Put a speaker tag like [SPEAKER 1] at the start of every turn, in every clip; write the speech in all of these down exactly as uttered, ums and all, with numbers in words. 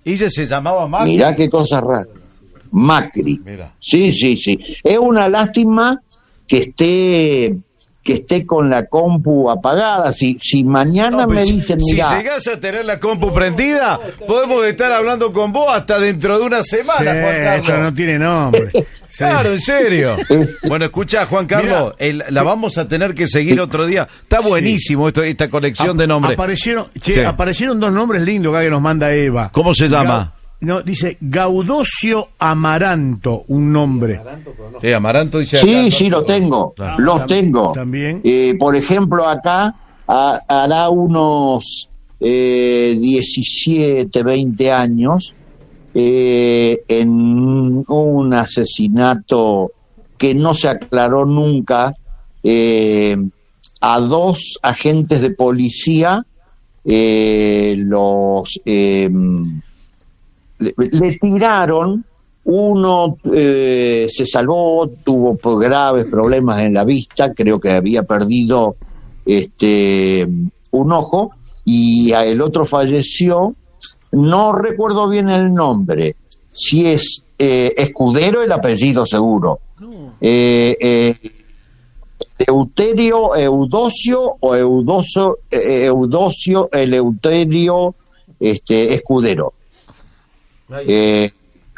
[SPEAKER 1] ¿Y ese se llamaba Macri?
[SPEAKER 2] Mirá qué cosa rara. Macri.
[SPEAKER 1] Mira.
[SPEAKER 2] Sí, sí, sí. Es una lástima que esté que esté con la compu apagada. Si si mañana
[SPEAKER 1] No, pues,
[SPEAKER 2] me dicen,
[SPEAKER 1] si,
[SPEAKER 2] mira,
[SPEAKER 1] si llegás a tener la compu prendida, podemos estar hablando con vos hasta dentro de una semana,
[SPEAKER 3] Sí,
[SPEAKER 1] Juan Carlos.
[SPEAKER 3] esto no tiene nombre. Sí.
[SPEAKER 1] Claro, en serio. Bueno, escucha, Juan Carlos, el- la vamos a tener que seguir otro día. Está buenísimo esto, esta colección de nombres.
[SPEAKER 3] Aparecieron, che,
[SPEAKER 1] Sí.
[SPEAKER 3] aparecieron dos nombres lindos acá que nos manda Eva.
[SPEAKER 1] ¿Cómo se llama?
[SPEAKER 3] Gau- no, dice Gaudosio Amaranto, un nombre.
[SPEAKER 1] Eh, Amaranto dice
[SPEAKER 2] sí,
[SPEAKER 1] acá,
[SPEAKER 2] sí,
[SPEAKER 1] ¿no?
[SPEAKER 2] lo tengo,
[SPEAKER 1] Claro.
[SPEAKER 2] los
[SPEAKER 3] Tam-
[SPEAKER 2] tengo.
[SPEAKER 3] también.
[SPEAKER 2] Eh, por ejemplo, acá ha- hará unos eh, diecisiete, veinte años, eh, en un asesinato que no se aclaró nunca, eh, a dos agentes de policía, eh, los eh, le, le tiraron, uno eh, se salvó, tuvo pues, graves problemas en la vista, creo que había perdido este un ojo, y a el otro falleció, no recuerdo bien el nombre, si es eh, Escudero el apellido seguro, eh, eh, Eleuterio Eudosio o Eudoso, eh, Eudosio Eleuterio este, Escudero. Eh,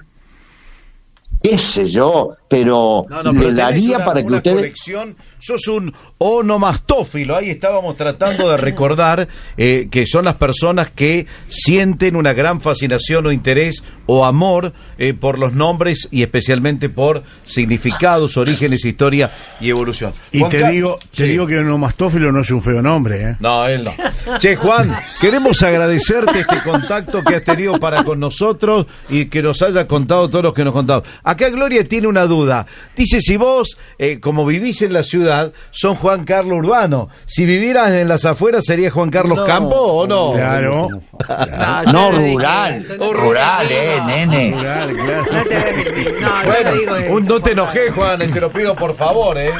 [SPEAKER 2] qué sé yo, pero,
[SPEAKER 1] No, no, pero
[SPEAKER 2] le
[SPEAKER 1] tenés
[SPEAKER 2] daría
[SPEAKER 1] una,
[SPEAKER 2] para que
[SPEAKER 1] una
[SPEAKER 2] ustedes...
[SPEAKER 1] colección, sos un onomastófilo, ahí estábamos tratando de recordar eh, que son las personas que sienten una gran fascinación o interés o amor eh, por los nombres y especialmente por significados, orígenes, historia y evolución.
[SPEAKER 3] Y
[SPEAKER 1] Juan
[SPEAKER 3] te
[SPEAKER 1] Ca-
[SPEAKER 3] digo, te
[SPEAKER 1] Sí.
[SPEAKER 3] digo que un omastófilo no es un feo nombre, ¿eh?
[SPEAKER 1] No, él no. Che, Juan, queremos agradecerte este contacto que has tenido para con nosotros y que nos haya contado todo lo que nos contado. Acá Gloria tiene una duda. Dice, si vos, eh, como vivís en la ciudad, son Juan Carlos Urbano. Si vivieras en las afueras, ¿sería Juan Carlos
[SPEAKER 4] No.
[SPEAKER 1] Campo o no?
[SPEAKER 3] Claro.
[SPEAKER 4] No,
[SPEAKER 2] No,
[SPEAKER 4] yo dije
[SPEAKER 2] rural,
[SPEAKER 4] eso, no
[SPEAKER 1] O
[SPEAKER 4] te
[SPEAKER 2] rural,
[SPEAKER 4] digo.
[SPEAKER 2] eh, nene.
[SPEAKER 3] Claro, claro.
[SPEAKER 4] No te dejes- no, yo
[SPEAKER 1] Bueno,
[SPEAKER 4] no digo eso.
[SPEAKER 1] un- no te enojé, Juan, te lo pido por favor, ¿eh?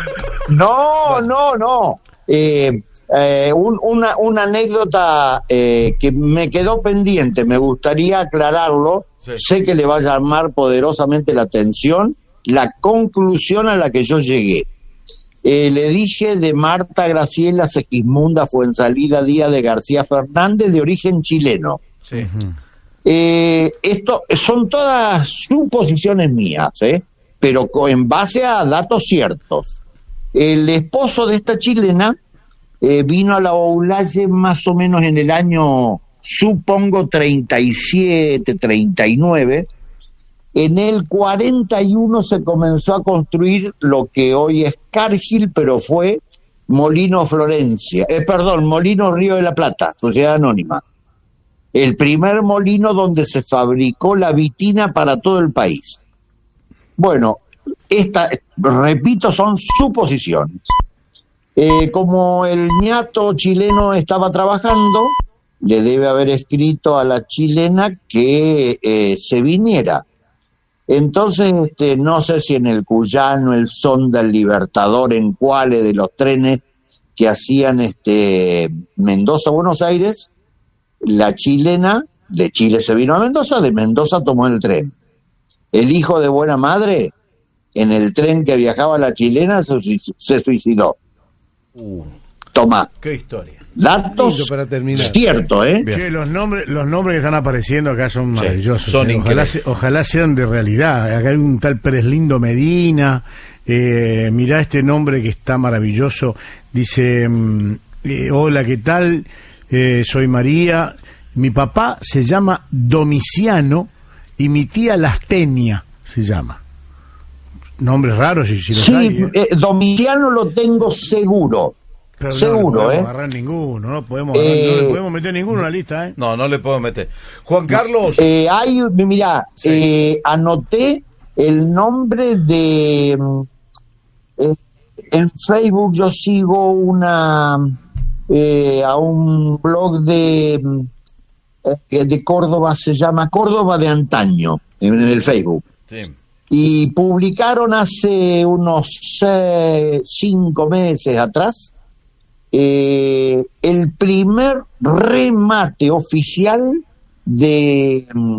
[SPEAKER 2] No, no, no. Eh, eh, un- una, una anécdota eh, que me quedó pendiente, me gustaría aclararlo.
[SPEAKER 1] Sí.
[SPEAKER 2] Sé que le va a llamar poderosamente la atención la conclusión a la que yo llegué. Eh, le dije de Marta Graciela Segismunda Fuensalida Díaz de García Fernández, de origen chileno.
[SPEAKER 1] Sí.
[SPEAKER 2] Eh, esto son todas suposiciones mías, ¿eh? Pero co- en base a datos ciertos. El esposo de esta chilena eh, vino a la Oulaye más o menos en el año, supongo, treinta y siete, treinta y nueve. En el cuarenta y uno se comenzó a construir lo que hoy es Cargill, pero fue Molino Florencia, eh, perdón, Molino Río de la Plata, sociedad anónima. El primer molino donde se fabricó la vitina para todo el país. Bueno, esta, repito, son suposiciones. Eh, como el ñato chileno estaba trabajando, le debe haber escrito a la chilena que eh, se viniera. Entonces, este, no sé si en el Cuyano, el Sonda, el Libertador, en cuáles de los trenes que hacían este Mendoza-Buenos Aires, la chilena de Chile se vino a Mendoza, de Mendoza tomó el tren. El hijo de buena madre, en el tren que viajaba la chilena, se, suic- se suicidó.
[SPEAKER 1] Uh,
[SPEAKER 2] Tomá,
[SPEAKER 1] qué historia.
[SPEAKER 2] datos
[SPEAKER 5] Lindo para terminar.
[SPEAKER 2] cierto, ¿eh?
[SPEAKER 1] Bien.
[SPEAKER 3] Che, los nombres, los nombres que están apareciendo acá son
[SPEAKER 1] Sí,
[SPEAKER 3] maravillosos.
[SPEAKER 1] son
[SPEAKER 3] eh. Ojalá,
[SPEAKER 1] increíbles.
[SPEAKER 3] se- ojalá sean de realidad. Acá hay un tal Pérez Lindo Medina. Eh, mirá este nombre que está maravilloso. Dice, mm, eh, hola, ¿qué tal? Eh, soy María. Mi papá se llama Domiciano y mi tía Lastenia se llama. Nombres raros, si, si los
[SPEAKER 2] Sí,
[SPEAKER 3] hay. ¿eh?
[SPEAKER 2] eh, Domiciano lo tengo seguro.
[SPEAKER 3] Pero no
[SPEAKER 2] seguro,
[SPEAKER 3] le podemos
[SPEAKER 2] ¿eh?
[SPEAKER 3] agarrar ninguno, no podemos, agarrar-
[SPEAKER 2] Eh,
[SPEAKER 3] no le podemos meter ninguno en la lista, ¿eh?
[SPEAKER 1] No, no le puedo meter. Juan Carlos.
[SPEAKER 2] Eh, hay, mira,
[SPEAKER 1] Sí.
[SPEAKER 2] eh, anoté el nombre de... mm, eh, en Facebook yo sigo una... eh, a un blog de... mm, eh, de Córdoba, se llama Córdoba de Antaño, en el Facebook.
[SPEAKER 1] Sí.
[SPEAKER 2] Y publicaron hace unos seis, cinco meses atrás eh, el primer remate oficial de